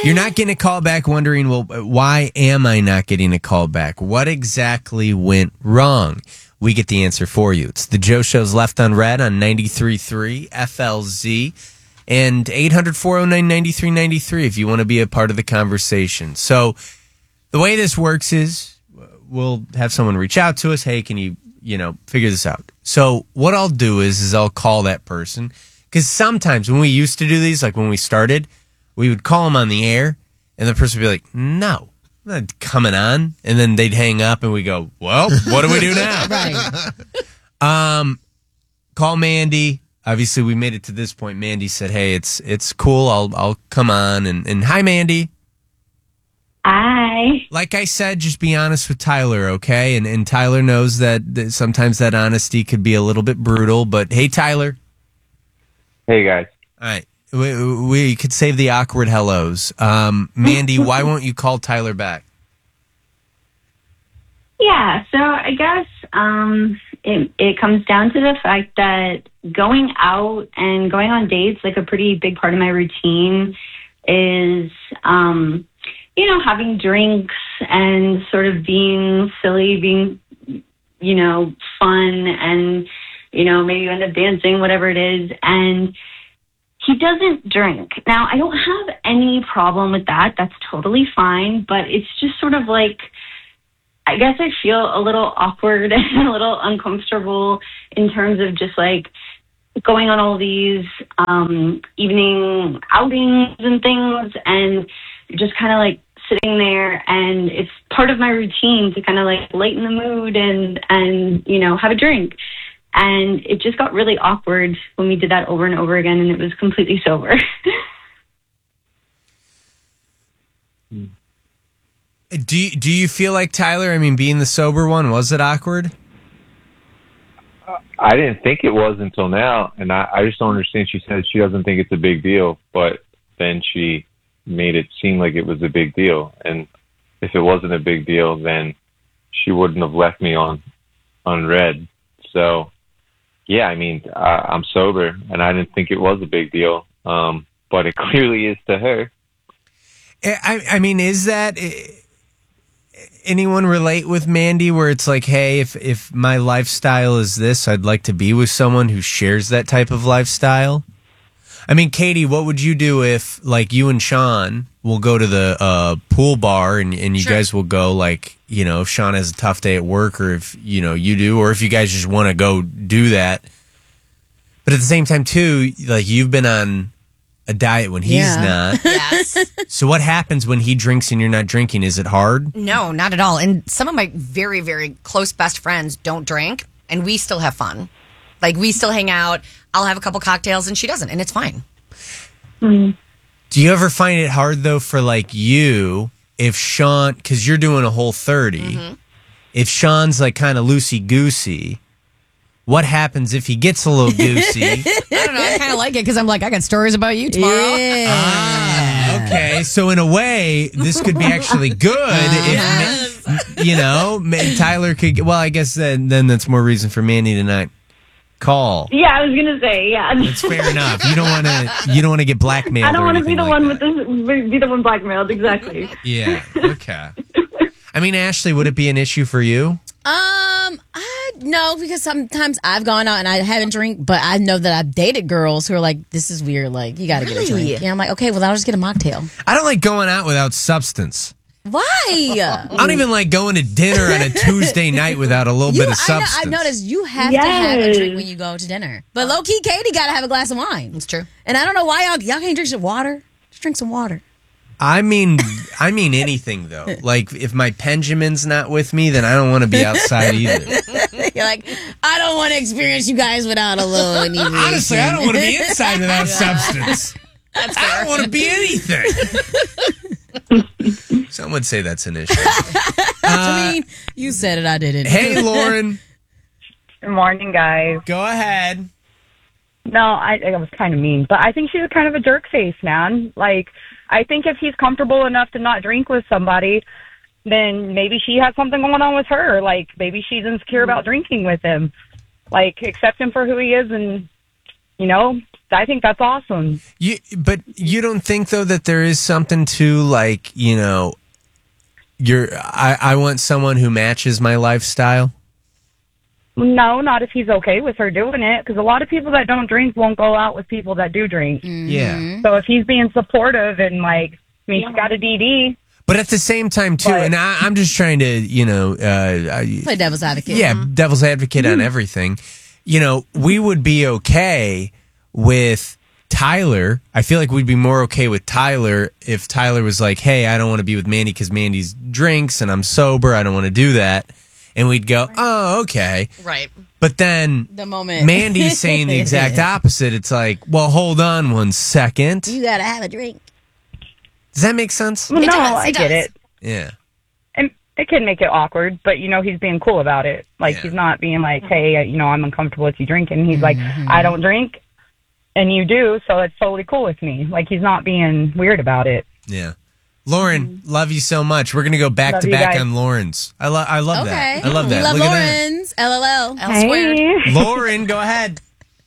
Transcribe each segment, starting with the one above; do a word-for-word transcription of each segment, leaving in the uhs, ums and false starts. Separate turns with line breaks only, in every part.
You're not getting a call back wondering, well, why am I not getting a call back? What exactly went wrong? We get the answer for you. It's the Joe Show's Left on Red on ninety-three point three F L Z and eight hundred, four oh nine, ninety-three ninety-three if you want to be a part of the conversation. So the way this works is we'll have someone reach out to us. Hey, can you, you know, figure this out? So what I'll do is, is I'll call that person. Because sometimes when we used to do these, like when we started, we would call them on the air, and the person would be like, no, I'm not coming on. And then they'd hang up, and we go, well, what do we do now?
Right.
Um, call Mandy. Obviously, we made it to this point. Mandy said, hey, it's it's cool. I'll I'll come on. And, and hi, Mandy.
Hi.
Like I said, just be honest with Tyler, okay? And, and Tyler knows that, that sometimes that honesty could be a little bit brutal. But hey, Tyler.
Hey, guys.
All right. We, we could save the awkward hellos. Um, Mandy, why won't you call Tyler back?
Yeah, so I guess um, it, it comes down to the fact that going out and going on dates, like a pretty big part of my routine is, um, you know, having drinks and sort of being silly, being, you know, fun and, you know, maybe you end up dancing, whatever it is. And he doesn't drink. Now, I don't have any problem with that. That's totally fine. But it's just sort of like, I guess I feel a little awkward and a little uncomfortable in terms of just like going on all these um, evening outings and things and just kind of like sitting there. And it's part of my routine to kind of like lighten the mood and, and, you know, have a drink. And it just got really awkward when we did that over and over again, and it was completely sober.
Do you, do you feel like, Tyler, I mean, being the sober one, was it awkward?
Uh, I didn't think it was until now, and I, I just don't understand. She said she doesn't think it's a big deal, but then she made it seem like it was a big deal. And if it wasn't a big deal, then she wouldn't have left me on unread. So... yeah, I mean, uh, I'm sober, and I didn't think it was a big deal, um, but it clearly is to her.
I, I mean, is that... anyone relate with Mandy where it's like, hey, if, if my lifestyle is this, I'd like to be with someone who shares that type of lifestyle? I mean, Katie, what would you do if, like, you and Sean will go to the uh, pool bar and, and you sure. guys will go, like, you know, if Sean has a tough day at work or if, you know, you do, or if you guys just want to go do that. But at the same time, too, like, you've been on a diet when he's
yeah.
not.
Yes.
So what happens when he drinks and you're not drinking? Is it hard?
No, not at all. And some of my very, very close best friends don't drink, and we still have fun. Like, we still hang out. I'll have a couple cocktails, and she doesn't, and it's fine.
Mm.
Do you ever find it hard, though, for, like, you, if Sean, because you're doing a whole thirty, mm-hmm. if Sean's, like, kind of loosey-goosey, what happens if he gets a little goosey?
I don't know. I kind of like it because I'm like, I got stories about you tomorrow.
Yeah.
Ah, okay. So, in a way, this could be actually good if,
Yes.
you know, Tyler could, well, I guess then, then that's more reason for Mandy to not call.
Yeah, I was gonna say, yeah.
That's fair enough. You don't want to. You don't want to get blackmailed.
I don't
want to
be the
like
one
that.
with this. Be the one blackmailed. Exactly.
Yeah. Okay. I mean, Ashley, would it be an issue for you?
Um, I no, because sometimes I've gone out and I haven't drink, but I know that I've dated girls who are like, "This is weird. Like, you got to
Really?
get a drink." Yeah, I'm like, okay, well, I'll just get a mocktail.
I don't like going out without substance.
Why?
I don't even like going to dinner on a Tuesday night without a little
You,
bit of
I, know-
substance.
I've noticed you have
Yes.
to have a drink when you go to dinner. But low key, Katie got to have a glass of wine.
It's true.
And I don't know why y'all y'all can't drink some water. Just drink some water.
I mean, I mean anything though. Like if my Benjamin's not with me, then I don't want to be outside either.
You're like, I don't want to experience you guys without a little inebriation.
Honestly, I don't want to be inside without substance. I don't want to be anything. Some would say that's an issue.
I mean, you said it, I didn't.
Hey, Lauren.
Good morning, guys.
Go ahead.
No, I, I was kind of mean, but I think she's kind of a jerk face, man. Like, I think if he's comfortable enough to not drink with somebody, then maybe she has something going on with her. Like, maybe she's insecure about drinking with him. Like, accept him for who he is and, you know, I think that's awesome.
You, but you don't think though that there is something to like, you know, you're. I, I want someone who matches my lifestyle.
No, not if he's okay with her doing it, because a lot of people that don't drink won't go out with people that do drink.
Yeah.
So if he's being supportive and like, I mean, she's got a D D.
But at the same time, too,
But-
and I, I'm just trying to, you know, uh, I-
Play devil's advocate.
yeah, devil's advocate on everything. You know, we would be okay with Tyler. I feel like we'd be more okay with Tyler if Tyler was like, hey, I don't want to be with Mandy because Mandy's drinks and I'm sober. I don't want to do that. And we'd go, oh, okay.
Right.
But then
The moment
Mandy's saying the exact opposite. It's like, well, hold on one second.
You gotta have a drink.
Does that make sense?
Well, no,
does, it
I get
does.
it.
Yeah.
And it can make it awkward, but, you know, he's being cool about it. Like,
Yeah.
he's not being like, hey, you know, I'm uncomfortable with you drinking. He's like, I don't drink, and you do, so it's totally cool with me. Like, he's not being weird about it.
Yeah. Lauren, love you so much. We're going to go back
Love
to
you
back
guys.
on Lauren's. I, lo- I love
Okay.
that. I love that.
We love
Look at
Lauren's. L L L.
L squared.
that. Lauren, go ahead.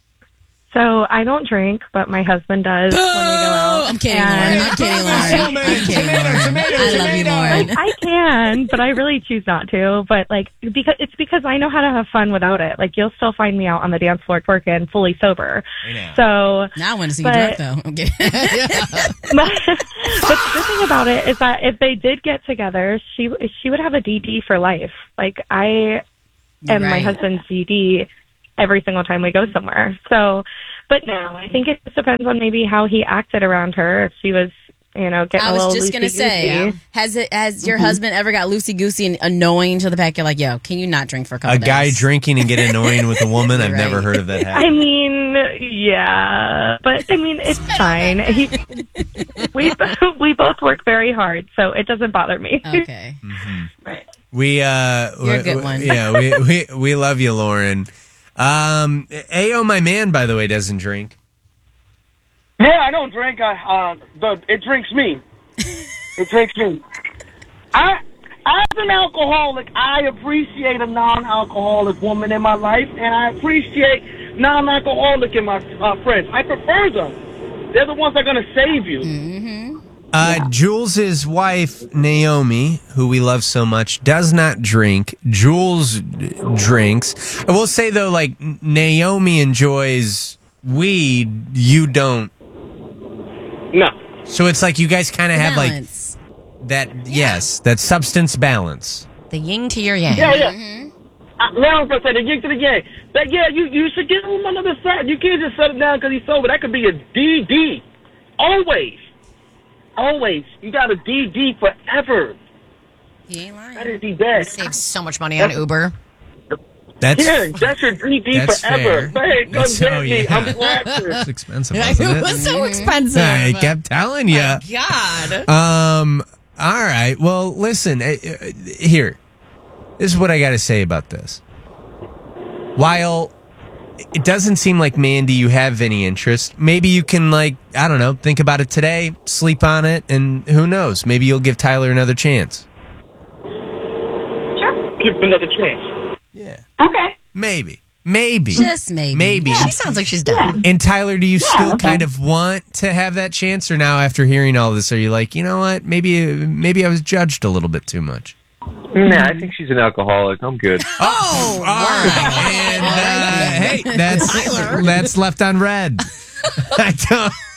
So I don't drink, but my husband does when we go out.
I'm kidding,
And-
Lauren. I'm kidding, Lauren. I'm kidding, Lauren. I love you, Lauren.
I can, but I really choose not to. But like, because it's because I know how to have fun without it. Like, you'll still find me out on the dance floor twerking, fully sober. So,
Now I want to see
But-
you drunk, though. Okay.
but, but the thing about it is that if they did get together, she she would have a D D for life. Like, I am my
Right.
husband's D D every single time we go somewhere. So, but no, I think it just depends on maybe how he acted around her. If she was, you know, getting
I
a
was
little
just gonna say,
loosey-goosey.
has it has your husband ever got loosey goosey and annoying to the back? You're like, yo, can you not drink for a couple
A
days?
guy drinking and get annoying with a woman? I've
Right.
never heard of that
I
happen.
mean, yeah, but I mean, it's fine. He, we we both work very hard, so it doesn't bother me.
Okay.
We, uh,
You're a good
we-
one.
Yeah, we, we, we love you, Lauren. Um, A O, my man, by the way, doesn't drink.
Yeah, I don't drink. I, uh, the, it drinks me. It drinks me. I, as an alcoholic, I appreciate a non-alcoholic woman in my life, and I appreciate non-alcoholic in my uh, friends. I prefer them. They're the ones that are going to save you.
Uh, Jules' wife, Naomi, who we love so much, does not drink. Jules drinks. I will say, though, like, Naomi enjoys weed. You don't.
No.
So it's like you guys kind of have, like,
Balance.
that, yes, that substance balance.
The yin to your yang.
Yeah, yeah. Uh, now, for a second, get to the game. That, yeah, you, you should give him another side. You can't just shut it down because he's sober. That could be a D D. Always. Always. You got a D D forever.
He ain't lying.
That is the best.
Save so much money on Uber.
That's,
Yeah, that's your D D
That's
forever.
fair.
Hey, come
That's-
get
oh,
me.
yeah.
I'm plastered.
that's expensive, wasn't
It
it?
was so expensive.
I kept telling you.
God.
Um. All right. Well, listen. uh, uh, Here, this is what I got to say about this. While it doesn't seem like Mandy, you have any interest. Maybe you can, like, I don't know, think about it today, sleep on it, and who knows? Maybe you'll give Tyler another chance.
Sure.
Give him another chance.
Yeah.
Okay.
Maybe. Maybe.
Just maybe.
Maybe.
She sounds like she's done.
And Tyler, do you still
okay.
kind of want to have that chance, or now after hearing all this, are you like, you know what? Maybe, maybe I was judged a little bit too much.
Nah, I think she's an alcoholic. I'm good.
Oh, all right. And uh, hey, that's that's left on red. I don't.